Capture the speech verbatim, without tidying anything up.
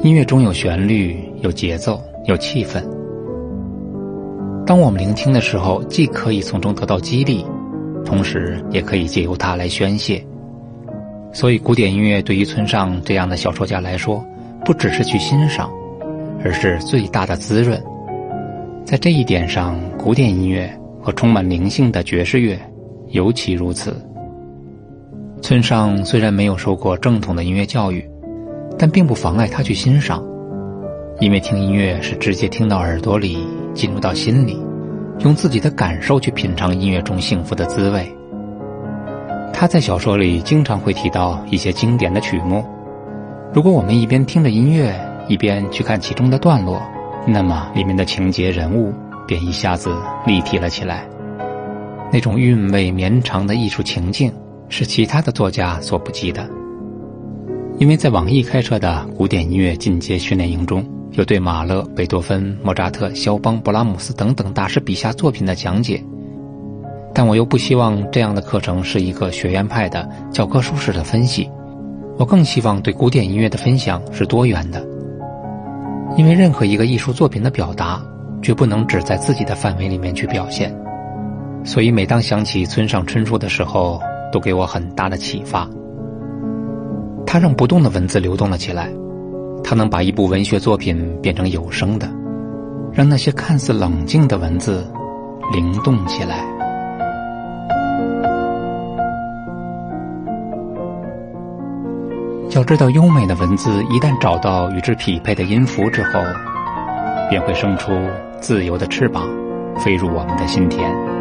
音乐中有旋律，有节奏，有气氛。当我们聆听的时候，既可以从中得到激励，同时也可以借由它来宣泄。所以古典音乐对于村上这样的小说家来说，不只是去欣赏，而是最大的滋润。在这一点上，古典音乐和充满灵性的爵士乐尤其如此。村上虽然没有受过正统的音乐教育，但并不妨碍他去欣赏，因为听音乐是直接听到耳朵里，进入到心里，用自己的感受去品尝音乐中幸福的滋味。他在小说里经常会提到一些经典的曲目，如果我们一边听着音乐，一边去看其中的段落，那么里面的情节人物便一下子立体了起来。那种韵味绵长的艺术情境是其他的作家所不及的。因为在网易开设的古典音乐进阶训练营中，有对马勒、贝多芬、莫扎特、肖邦、勃拉姆斯等等大师笔下作品的讲解，但我又不希望这样的课程是一个学院派的教科书式的分析，我更希望对古典音乐的分享是多元的。因为任何一个艺术作品的表达绝不能只在自己的范围里面去表现，所以每当想起村上春树的时候，都给我很大的启发。他让不动的文字流动了起来，他能把一部文学作品变成有声的，让那些看似冷静的文字灵动起来。要知道，优美的文字一旦找到与之匹配的音符之后，便会生出自由的翅膀，飞入我们的心田。